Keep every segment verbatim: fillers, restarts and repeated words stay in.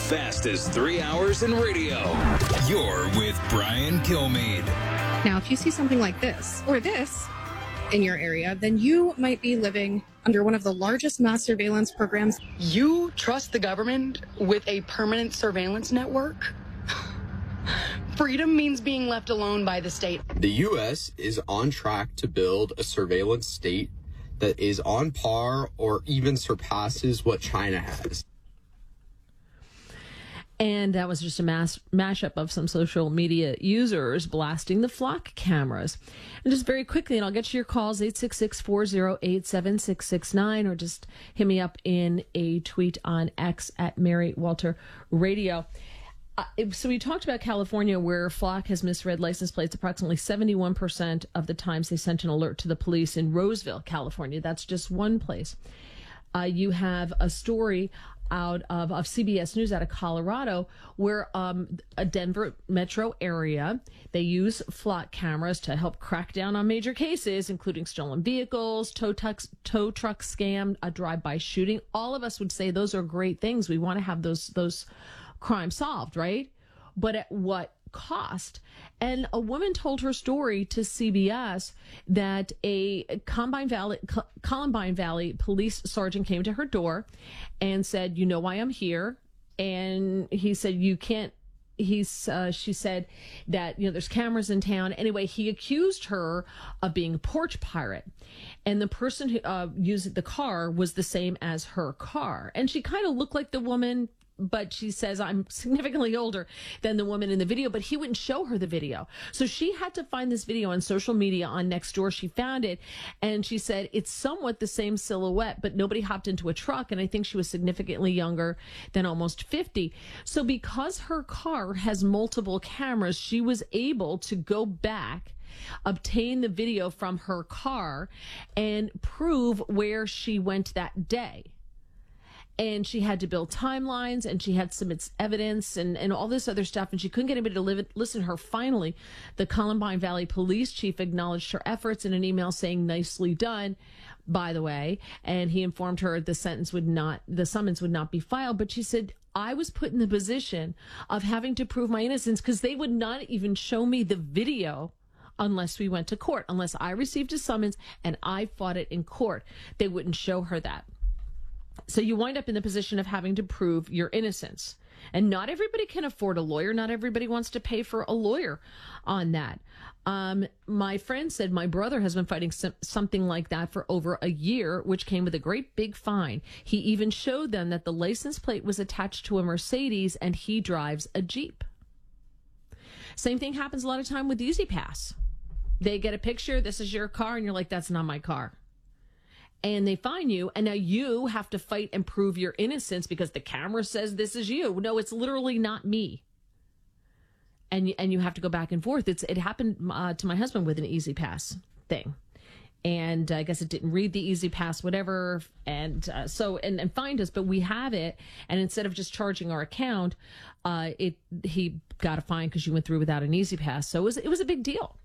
fastest three hours in radio. You're with Brian Kilmeade. Now, if you see something like this or this in your area, then you might be living under one of the largest mass surveillance programs. You trust the government with a permanent surveillance network? Freedom means being left alone by the state. The U S is on track to build a surveillance state that is on par or even surpasses what China has. And that was just a mass mashup of some social media users blasting the flock cameras. And just very quickly, and I'll get you your calls, eight six six, four oh eight, seven six six nine, or just hit me up in a tweet on X at Mary Walter Radio. Uh, so we talked about California, where Flock has misread license plates approximately seventy-one percent of the times they sent an alert to the police in Roseville, California. That's just one place. Uh, you have a story out of, of C B S News out of Colorado, where um, a Denver metro area, they use Flock cameras to help crack down on major cases, including stolen vehicles, tow, tucks, tow truck scam, a drive-by shooting. All of us would say those are great things. We want to have those those crime solved, right? But at what cost? And a woman told her story to C B S that a Columbine Valley, Columbine Valley police sergeant came to her door and said, "You know why I'm here?" And he said, "You can't." He's, uh, she said that, you know, there's cameras in town. Anyway, he accused her of being a porch pirate. And the person who uh, used the car was the same as her car. And she kind of looked like the woman, but she says, I'm significantly older than the woman in the video, but he wouldn't show her the video. So she had to find this video on social media on Nextdoor. She found it, and she said it's somewhat the same silhouette, but nobody hopped into a truck, and I think she was significantly younger than almost fifty. So because her car has multiple cameras, she was able to go back, obtain the video from her car, and prove where she went that day. And she had to build timelines, and she had to submit evidence and, and all this other stuff. And she couldn't get anybody to live, listen to her. Finally, the Columbine Valley police chief acknowledged her efforts in an email saying, "Nicely done, by the way." And he informed her the sentence would not, the summons would not be filed. But she said, I was put in the position of having to prove my innocence because they would not even show me the video unless we went to court, unless I received a summons and I fought it in court. They wouldn't show her that. So you wind up in the position of having to prove your innocence. And not everybody can afford a lawyer. Not everybody wants to pay for a lawyer on that. Um, my friend said my brother has been fighting some, something like that for over a year, which came with a great big fine. He even showed them that the license plate was attached to a Mercedes and he drives a Jeep. Same thing happens a lot of time with E-ZPass. They get a picture, this is your car, and you're like, that's not my car. And they fine you, and now you have to fight and prove your innocence because the camera says this is you. No, it's literally not me. And and you have to go back and forth. It's it happened uh, to my husband with an E-ZPass thing, and uh, I guess it didn't read the E-ZPass, whatever. And uh, so and, and fined us, but we have it. And instead of just charging our account, uh, it he got a fine because you went through without an E-ZPass. So it was it was a big deal.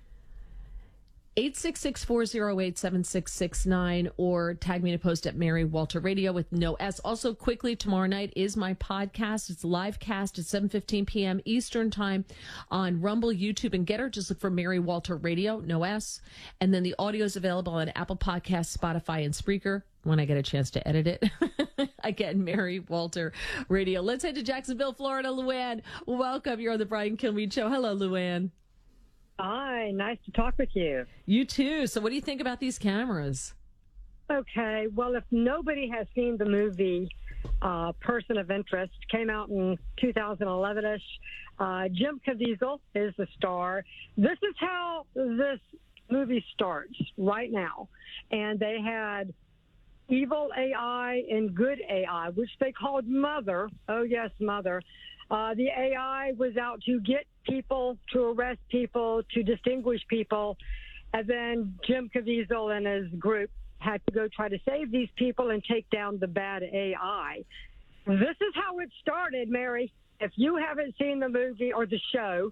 eight six six, four oh eight, seven six six nine or tag me in a post at Mary Walter Radio with no S. Also, quickly, tomorrow night is my podcast. It's live cast at seven fifteen p.m. Eastern Time on Rumble, YouTube, and Getter. Just look for Mary Walter Radio, no S. And then the audio is available on Apple Podcasts, Spotify, and Spreaker when I get a chance to edit it. Again, Mary Walter Radio. Let's head to Jacksonville, Florida. Luann, welcome. You're on the Brian Kilmeade Show. Hello, Luann. Hi, nice to talk with you. You too. So what do you think about these cameras? Okay, well, if nobody has seen the movie uh, Person of Interest, came out in two thousand eleven-ish, uh, Jim Caviezel is the star. This is how this movie starts right now. And they had evil A I and good A I, which they called Mother. Oh, yes, Mother. Uh, the A I was out to get people, to arrest people, to distinguish people. And then Jim Caviezel and his group had to go try to save these people and take down the bad A I. This is how it started, Mary. If you haven't seen the movie or the show,